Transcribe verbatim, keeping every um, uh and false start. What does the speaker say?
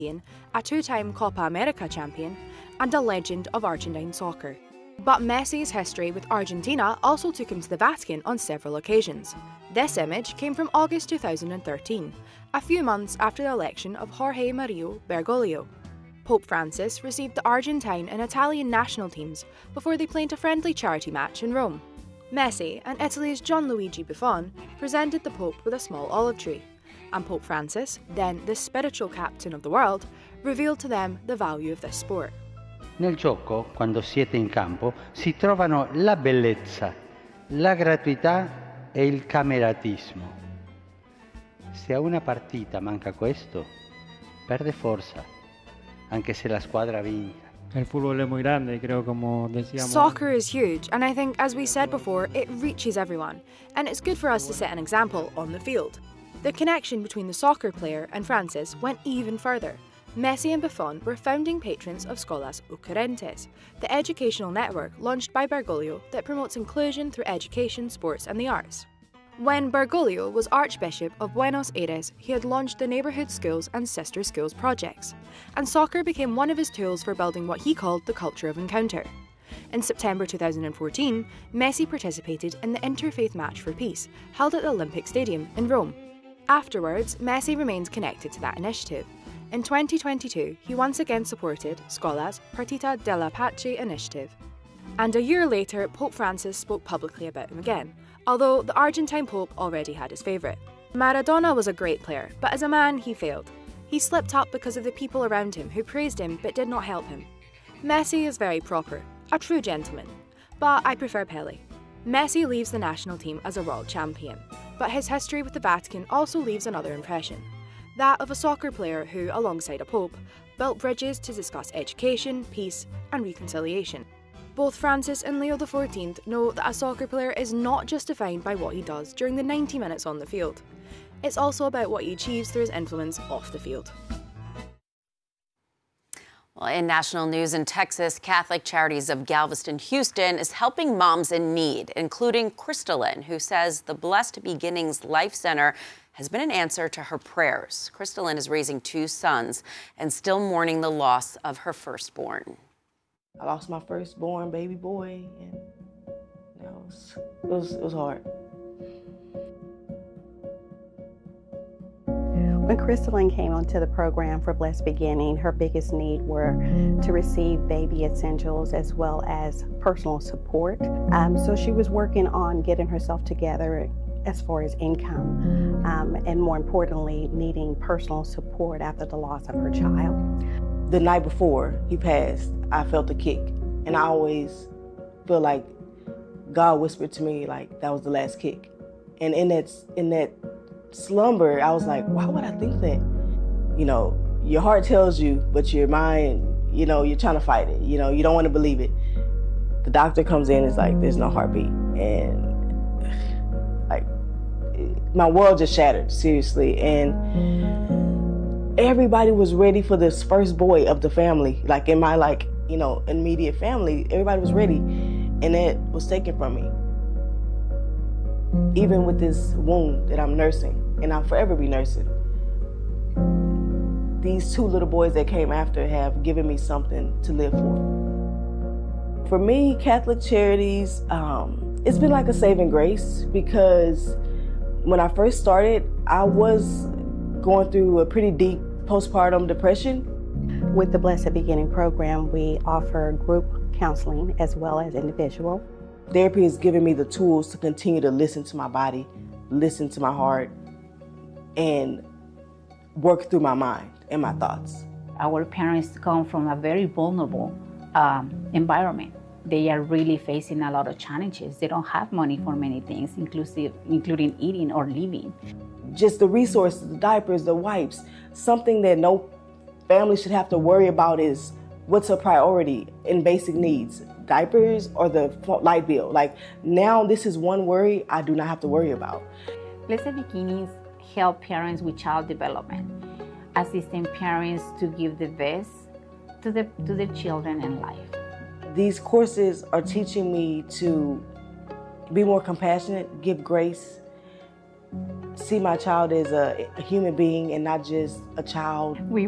a two-time Copa America champion, and a legend of Argentine soccer. But Messi's history with Argentina also took him to the Vatican on several occasions. This image came from August two thousand thirteen, a few months after the election of Jorge Mario Bergoglio. Pope Francis received the Argentine and Italian national teams before they played a friendly charity match in Rome. Messi and Italy's Gianluigi Buffon presented the Pope with a small olive tree, and Pope Francis, then the spiritual captain of the world, revealed to them the value of this sport. Nel gioco, quando siete in campo, si trovano la bellezza, la gratuità e il cameratismo. Se a una partita manca questo, perde forza, anche se la squadra vinca. El fútbol es muy grande, creo, como decíamos. Soccer is huge, and I think, as we said before, it reaches everyone, and it's good for us to set an example on the field. The connection between the soccer player and Francis went even further. Messi and Buffon were founding patrons of Scholas Occurrentes, the educational network launched by Bergoglio that promotes inclusion through education, sports and the arts. When Bergoglio was Archbishop of Buenos Aires, he had launched the Neighbourhood Schools and Sister Schools projects, and soccer became one of his tools for building what he called the culture of encounter. In September two thousand fourteen, Messi participated in the Interfaith Match for Peace, held at the Olympic Stadium in Rome. Afterwards, Messi remained connected to that initiative. In twenty twenty-two, he once again supported Scholas Partita della Pace initiative. And a year later, Pope Francis spoke publicly about him again, although the Argentine Pope already had his favourite. Maradona was a great player, but as a man, he failed. He slipped up because of the people around him who praised him but did not help him. Messi is very proper, a true gentleman, but I prefer Pelé. Messi leaves the national team as a world champion, but his history with the Vatican also leaves another impression, that of a soccer player who, alongside a pope, built bridges to discuss education, peace and reconciliation. Both Francis and Leo the fourteenth know that a soccer player is not just defined by what he does during the ninety minutes on the field. It's also about what he achieves through his influence off the field. Well, in national news in Texas, Catholic Charities of Galveston, Houston is helping moms in need, including Crystalline, who says the Blessed Beginnings Life Center has been an answer to her prayers. Crystalline is raising two sons and still mourning the loss of her firstborn. I lost my firstborn baby boy, and you know, it, was, it, was, it was hard. When Crystalline came onto the program for Blessed Beginning, her biggest need were to receive baby essentials as well as personal support. Um, so she was working on getting herself together as far as income, um, and more importantly, needing personal support after the loss of her child. The night before he passed, I felt a kick, and I always feel like God whispered to me like that was the last kick. And in that, in that slumber, I was like, why would I think that? You know, your heart tells you, but your mind, you know, you're trying to fight it. You know, you don't want to believe it. The doctor comes in, it's like, there's no heartbeat. And like, my world just shattered, seriously. And everybody was ready for this first boy of the family. Like in my, like, you know, immediate family, everybody was ready. And it was taken from me. Even with this wound that I'm nursing, and I'll forever be nursing, these two little boys that came after have given me something to live for. For me, Catholic Charities, um, it's been like a saving grace, because when I first started, I was going through a pretty deep postpartum depression. With the Blessed Beginning program, we offer group counseling as well as individual. Therapy has given me the tools to continue to listen to my body, listen to my heart, and work through my mind and my thoughts. Our parents come from a very vulnerable um, environment. They are really facing a lot of challenges. They don't have money for many things, inclusive, including eating or living. Just the resources, the diapers, the wipes, something that no family should have to worry about is what's a priority in basic needs. Diapers or the light bill. Like, now this is one worry I do not have to worry about. Blessed Beginnings help parents with child development, assisting parents to give the best to, the, to their children in life. These courses are teaching me to be more compassionate, give grace, see my child as a, a human being and not just a child. We